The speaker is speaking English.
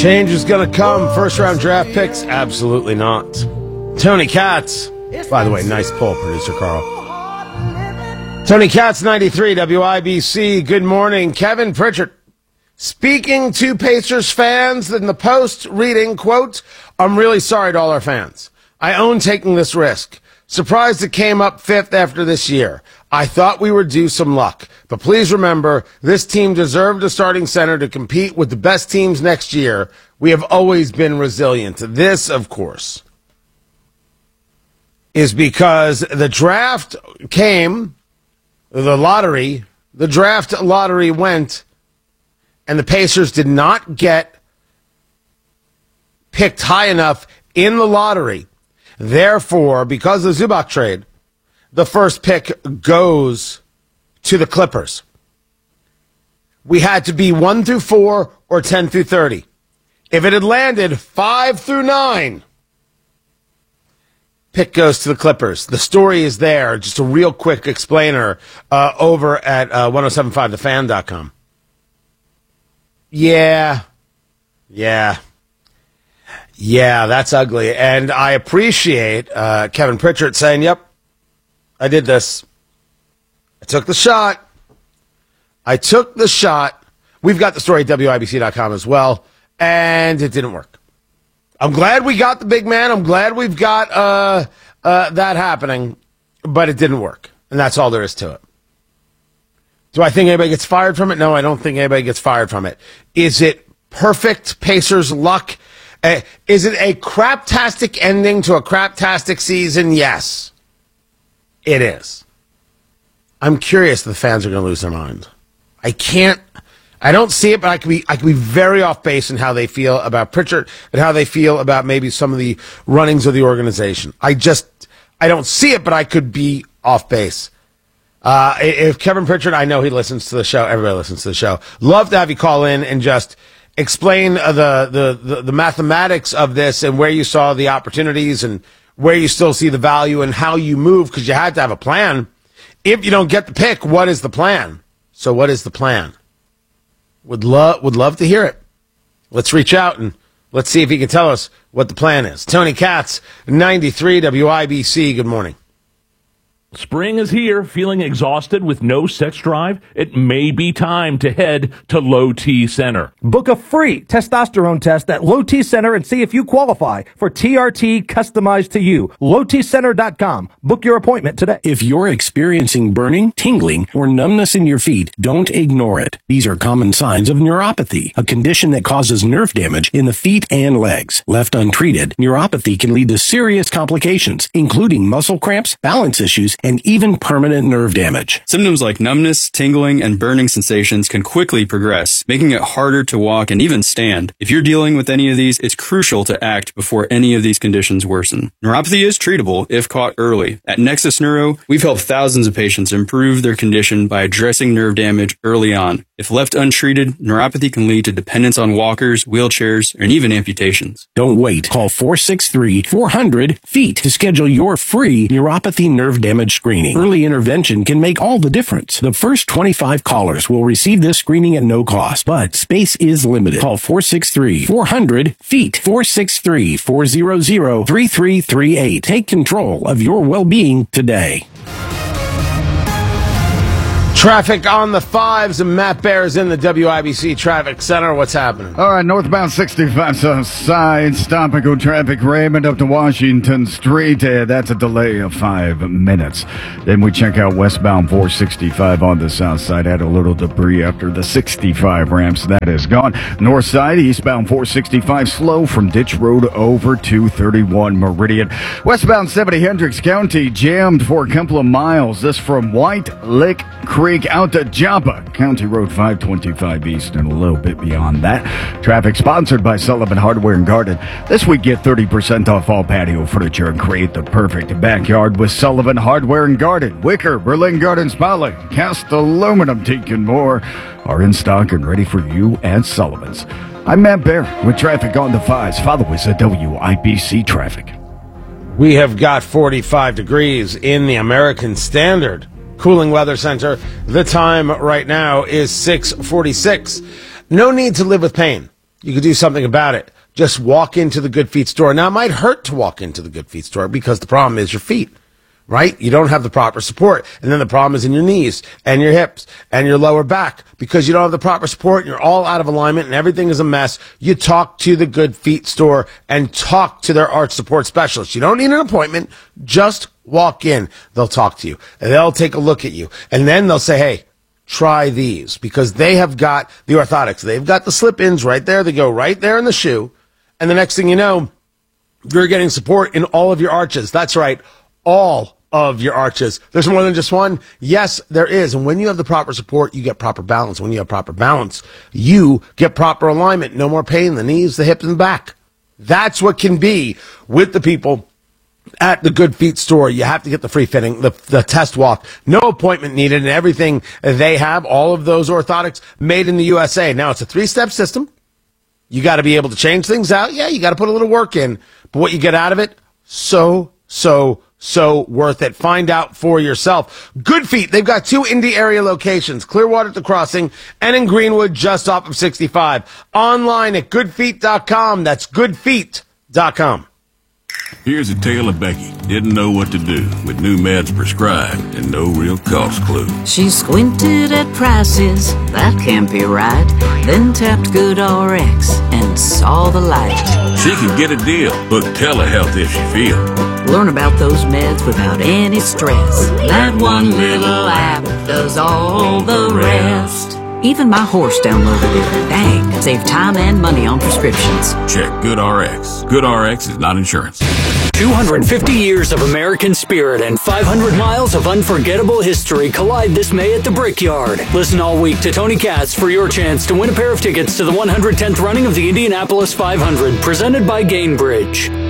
Change is going to come. First round draft picks? Absolutely not. Tony Katz. By the way, nice poll, producer Carl. Tony Katz, 93, WIBC. Good morning. Kevin Pritchard. Speaking to Pacers fans in the Post, reading, quote, I'm really sorry to all our fans. I own taking this risk. Surprised it came up fifth after this year. I thought we were due some luck. But please remember, this team deserved a starting center to compete with the best teams next year. We have always been resilient. This, of course, is because the draft came, the draft lottery went, and the Pacers did not get picked high enough in the lottery. Therefore, because of the Zubac trade, the first pick goes to the Clippers. We had to be 1 through 4 or 10 through 30. If it had landed 5 through 9, pick goes to the Clippers. The story is there. Just a real quick explainer over at 1075thefan.com. Yeah, that's ugly. And I appreciate Kevin Pritchard saying, yep, I did this. I took the shot. We've got the story at WIBC.com as well, and it didn't work. I'm glad we got the big man. I'm glad we've got that happening, but it didn't work, and that's all there is to it. Do I think anybody gets fired from it? No, I don't think anybody gets fired from it. Is it perfect Pacers luck? Is it a craptastic ending to a craptastic season? Yes, it is. I'm curious if the fans are going to lose their mind. I don't see it, but I could be very off base in how they feel about Pritchard and how they feel about maybe some of the runnings of the organization. I don't see it, but I could be off base. If Kevin Pritchard, I know he listens to the show. Everybody listens to the show. Love to have you call in and just explain the mathematics of this and where you saw the opportunities and where you still see the value and how you move, because you had to have a plan. If you don't get the pick, what is the plan? So what is the plan? Would love to hear it. Let's reach out and let's see if he can tell us what the plan is. Tony Katz, 93 WIBC. Good morning. Spring is here. Feeling exhausted with no sex drive? It may be time to head to Low T Center. Book a free testosterone test at Low T Center and see if you qualify for TRT customized to you. LowTCenter.com. Book your appointment today. If you're experiencing burning, tingling, or numbness in your feet, don't ignore it. These are common signs of neuropathy, a condition that causes nerve damage in the feet and legs. Left untreated, neuropathy can lead to serious complications, including muscle cramps, balance issues, and even permanent nerve damage. Symptoms like numbness, tingling, and burning sensations can quickly progress, making it harder to walk and even stand. If you're dealing with any of these, it's crucial to act before any of these conditions worsen. Neuropathy is treatable if caught early. At Nexus Neuro, we've helped thousands of patients improve their condition by addressing nerve damage early on. If left untreated, neuropathy can lead to dependence on walkers, wheelchairs, and even amputations. Don't wait. Call 463-400-FEET to schedule your free neuropathy nerve damage screening. Early intervention can make all the difference. The first 25 callers will receive this screening at no cost, but space is limited. Call 463-400-FEET, 463-400-3338. Take control of your well-being today. Traffic on the 5s, and Matt Bear is in the WIBC Traffic Center. What's happening? All right, northbound 65 south side, stop and go traffic, Raymond up to Washington Street. That's a delay of 5 minutes. Then we check out westbound 465 on the south side. Had a little debris after the 65 ramps. That is gone. North side, eastbound 465, slow from Ditch Road over to 31 Meridian. Westbound 70 Hendricks County, jammed for a couple of miles. This from White Lick Creek out to Joppa, County Road 525 East, and a little bit beyond that. Traffic sponsored by Sullivan Hardware and Garden. This week, get 30% off all patio furniture and create the perfect backyard with Sullivan Hardware and Garden. Wicker, Berlin Garden Spotlight, cast aluminum, teak, and more are in stock and ready for you at Sullivan's. I'm Matt Bear with traffic on the 5s. Follow us at WIBC Traffic. We have got 45 degrees in the American Standard Cooling Weather Center. The time right now is 6:46. No need to live with pain. you could do something about it. Just walk into the Good Feet store. Now, it might hurt to walk into the Good Feet store because the problem is your feet, right? You don't have the proper support. And then the problem is in your knees and your hips and your lower back because you don't have the proper support and you're all out of alignment and everything is a mess. You talk to the Good Feet store and talk to their arch support specialist. You don't need an appointment. Just walk in. They'll talk to you and they'll take a look at you. And then they'll say, hey, try these because they have got the orthotics. They've got the slip-ins right there. They go right there in the shoe. And the next thing you know, you're getting support in all of your arches. That's right. All of your arches. There's more than just one. Yes, there is. And when you have the proper support, you get proper balance. When you have proper balance, you get proper alignment. No more pain in the knees, the hips, and the back. That's what can be with the people at the Good Feet store. You have to get the free fitting, the test walk, no appointment needed, and everything they have, all of those orthotics made in the USA. Now, it's a 3-step system. You got to be able to change things out. Yeah, you got to put a little work in. But what you get out of it, so worth it. Find out for yourself. Good Feet, they've got 2 Indy area locations, Clearwater at the Crossing and in Greenwood just off of 65. Online at goodfeet.com. That's goodfeet.com. Here's a tale of Becky. Didn't know what to do with new meds prescribed and no real cost clue. She squinted at prices, that can't be right. Then tapped GoodRx and saw the light. She could get a deal, book telehealth if she feels. Learn about those meds without any stress. That one little app does all the rest. Even my horse downloaded it. Dang, save time and money on prescriptions. Check GoodRx. GoodRx is not insurance. 250 years of American spirit and 500 miles of unforgettable history collide this May at the Brickyard. Listen all week to Tony Katz for your chance to win a pair of tickets to the 110th running of the Indianapolis 500, presented by Gainbridge.